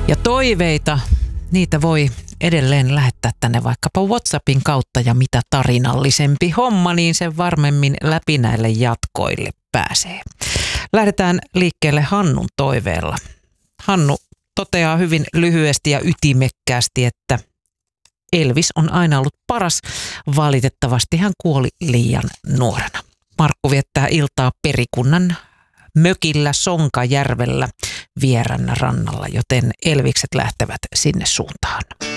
Ja toiveita, niitä voi edelleen lähettää tänne vaikkapa WhatsAppin kautta, ja mitä tarinallisempi homma, niin sen varmemmin läpi näille jatkoille pääsee. Lähdetään liikkeelle Hannun toiveella. Hannu toteaa hyvin lyhyesti ja ytimekkäästi, että Elvis on aina ollut paras. Valitettavasti hän kuoli liian nuorena. Markku viettää iltaa perikunnan mökillä Sonkajärvellä Vierän rannalla, joten Elvikset lähtevät sinne suuntaan.